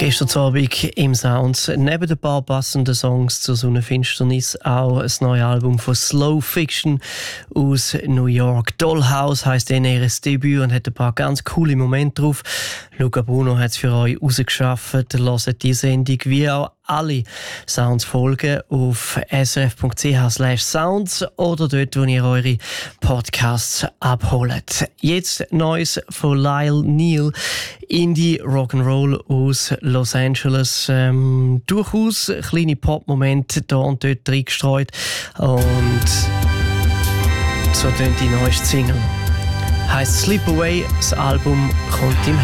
Gestern Abend im Sounds neben ein paar passenden Songs zur Sonnenfinsternis auch ein neues Album von Slow Fiction aus New York. Dollhouse heisst ihr Debüt und hat ein paar ganz coole Momente drauf. Luca Bruno hat es für euch rausgeschafft. Hört die Sendung wie auch alle Sounds-Folgen auf srf.ch/sounds oder dort, wo ihr eure Podcasts abholt. Jetzt Neues von Lyle Neal, Indie Rock'n'Roll aus Los Angeles. Durchaus kleine Pop-Momente da und dort reingestreut. Und so tönt die neueste Single. Heißt Sleep Away, das Album kommt im